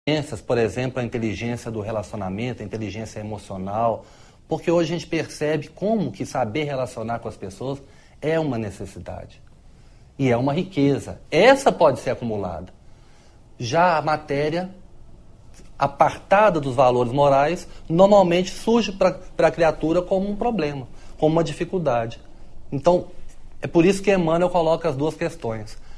Por exemplo, a inteligência do relacionamento, a inteligência emocional, porque hoje a gente percebe como que saber relacionar com as pessoas é uma necessidade e é uma riqueza. Essa pode ser acumulada. Já a matéria, apartada dos valores morais, normalmente surge para a criatura como um problema, como uma dificuldade. Então, é por isso que Emmanuel coloca as duas questões.